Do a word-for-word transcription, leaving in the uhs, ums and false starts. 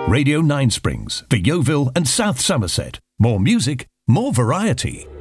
Radio Nine Springs for Yeovil and South Somerset. More music, more variety.